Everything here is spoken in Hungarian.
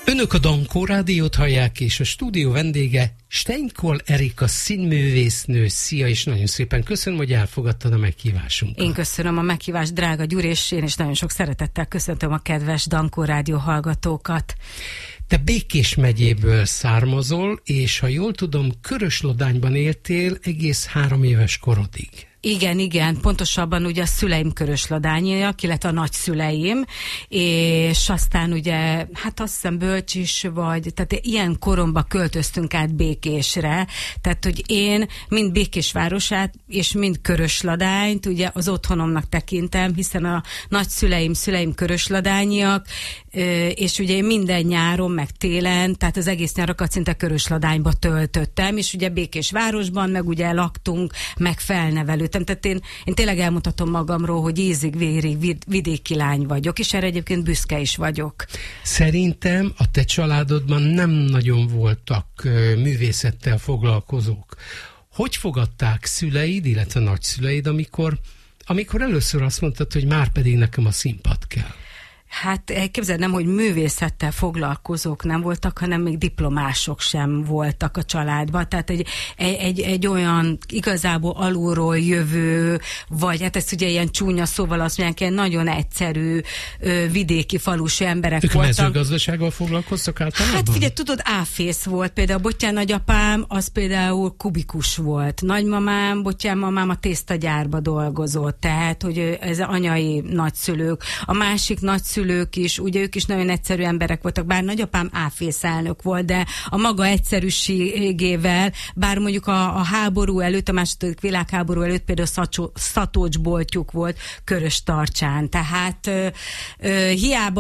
Önök a Dankó Rádiót hallják, és a stúdió vendége Steinkohl Erika színművésznő. Szia, és nagyon szépen köszönöm, hogy elfogadtad a meghívásunkat. Én köszönöm a meghívást, drága Gyuri, és én is nagyon sok szeretettel köszöntöm a kedves Dankó Rádió hallgatókat. Te Békés megyéből származol, és ha jól tudom, Köröslodányban éltél egész 3 éves korodig. Igen, pontosabban ugye a szüleim köröslodányiak, illetve a nagyszüleim, és aztán ugye, hát azt hiszem Bölcs is vagy, tehát ilyen koromba költöztünk át Békésre, tehát hogy én mind Békés városát, és mind Körösladányt ugye az otthonomnak tekintem, hiszen a szüleim köröslodányiak, és ugye én minden nyáron, meg télen, tehát az egész nyarakat szinte Körösladányba töltöttem, és ugye Békés városban, meg ugye laktunk, meg felnevelődtem. Tehát én tényleg elmutatom magamról, hogy ízig-vérig vidéki lány vagyok, és erre egyébként büszke is vagyok. Szerintem a te családodban nem nagyon voltak művészettel foglalkozók. Hogy fogadták szüleid, illetve nagyszüleid, amikor először azt mondtad, hogy már pedig nekem a színpad kell? Hát képzeld, nem, hogy művészettel foglalkozók nem voltak, hanem még diplomások sem voltak a családban. Tehát egy olyan igazából alulról jövő, vagy hát ezt ugye ilyen csúnya szóval azt mondják, ilyen nagyon egyszerű vidéki falusi emberek voltak. Ők mezőgazdasággal foglalkoztak általában? Hát figyelj, tudod, áfész volt. Például Bottyán nagyapám, az például kubikus volt. Nagymamám, Bottyán mamám a tésztagyárba dolgozott. Tehát, hogy ez anyai nagyszülők. A másik nagyszülők is, ugye ők is nagyon egyszerű emberek voltak, bár nagyapám áfészelnök volt, de a maga egyszerűségével, bár mondjuk a háború előtt, a második világháború előtt például szatócsboltjuk volt Köröstarcsán. Tehát hiába